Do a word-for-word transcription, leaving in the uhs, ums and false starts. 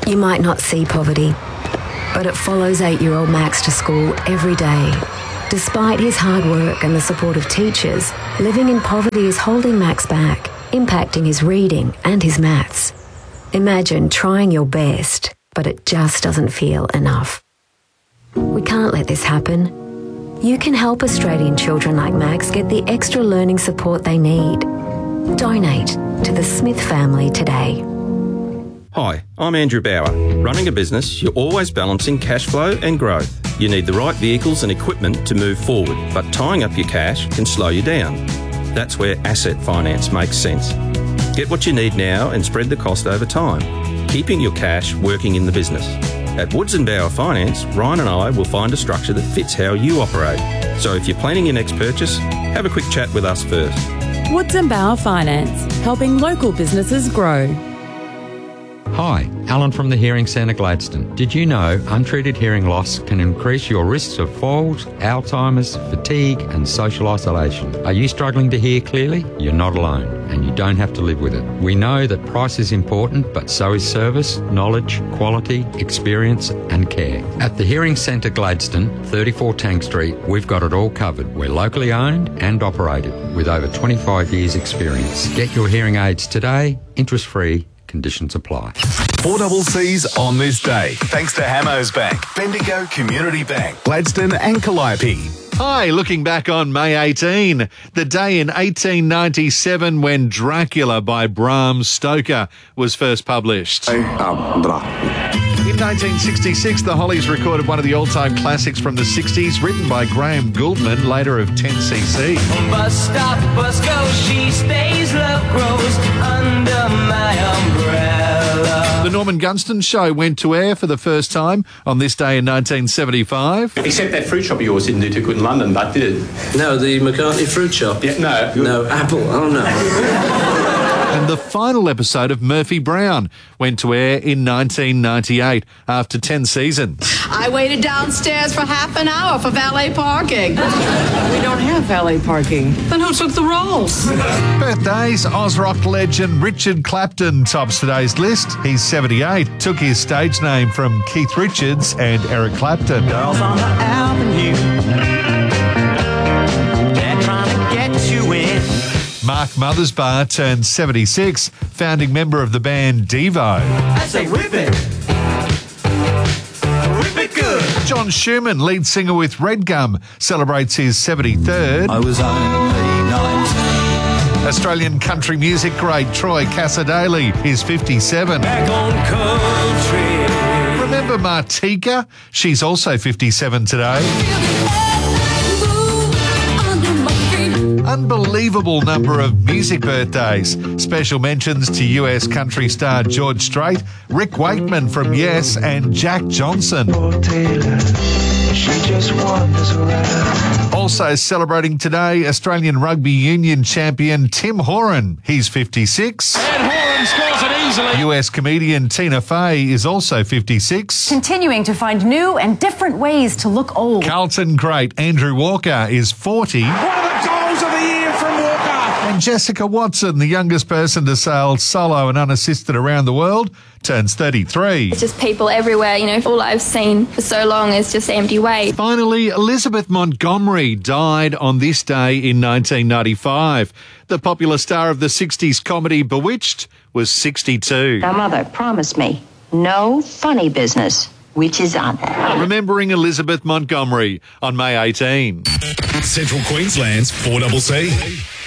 You might not see poverty, but it follows eight-year-old Max to school every day. Despite his hard work and the support of teachers, living in poverty is holding Max back, impacting his reading and his maths. Imagine trying your best, but it just doesn't feel enough. We can't let this happen. You can help Australian children like Max get the extra learning support they need. Donate to the Smith family today. Hi, I'm Andrew Bauer. Running a business, you're always balancing cash flow and growth. You need the right vehicles and equipment to move forward, but tying up your cash can slow you down. That's where asset finance makes sense. Get what you need now and spread the cost over time, keeping your cash working in the business. At Woods and Bauer Finance, Ryan and I will find a structure that fits how you operate. So if you're planning your next purchase, have a quick chat with us first. Woods and Bauer Finance, helping local businesses grow. Hi, Alan from the Hearing Centre Gladstone. Did you know untreated hearing loss can increase your risks of falls, Alzheimer's, fatigue and social isolation? Are you struggling to hear clearly? You're not alone and you don't have to live with it. We know that price is important, but so is service, knowledge, quality, experience and care. At the Hearing Centre Gladstone, thirty-four Tank Street, we've got it all covered. We're locally owned and operated with over twenty-five years experience. Get your hearing aids today, interest-free. Conditions apply. four C C's on this day, thanks to Hamos Bank, Bendigo Community Bank, Gladstone and Calliope. Hi, looking back on May eighteenth, the day in eighteen ninety-seven when Dracula by Bram Stoker was first published. In nineteen sixty-six, the Hollies recorded one of the all-time classics from the sixties, written by Graham Gouldman, later of ten C C. Bus stop, bus goes, she stays, love grows under my umbrella. The Norman Gunston Show went to air for the first time on this day in nineteen seventy-five. Except that fruit shop of yours didn't do too good in London, but did it? No, the McCartney fruit shop. Yeah, no. No, Apple. Oh, no. And the final episode of Murphy Brown went to air in nineteen ninety-eight after ten seasons. I waited downstairs for half an hour for valet parking. We don't have valet parking. Then who took the rolls? Birthdays, Oz rock legend Richard Clapton tops today's list. He's seventy-eight, took his stage name from Keith Richards and Eric Clapton. Girls on the avenue, they're trying to get you in. Mark Mothersbaugh turned seventy-six, founding member of the band Devo. I say whip it. Whip it good. John Schumann, lead singer with Red Gum, celebrates his seventy-third. I was only nineteen. Australian country music great Troy Cassar-Daley is fifty-seven. Back on country. Remember Martika? She's also fifty-seven today. Unbelievable number of music birthdays. Special mentions to U S country star George Strait, Rick Wakeman from Yes, and Jack Johnson. Also celebrating today, Australian Rugby Union champion Tim Horan. He's fifty-six. And Horan scores it easily. U S comedian Tina Fey is also fifty-six. Continuing to find new and different ways to look old. Carlton great Andrew Walker is forty. One of the goals of the year from Walker. And Jessica Watson, the youngest person to sail solo and unassisted around the world, turns thirty-three. It's just people everywhere, you know, all I've seen for so long is just empty waste. Finally, Elizabeth Montgomery died on this day in nineteen ninety-five. The popular star of the sixties comedy Bewitched was sixty-two. Now, Mother, promise me, no funny business, which is on. Remembering Elizabeth Montgomery on May eighteenth. Central Queensland's four C C.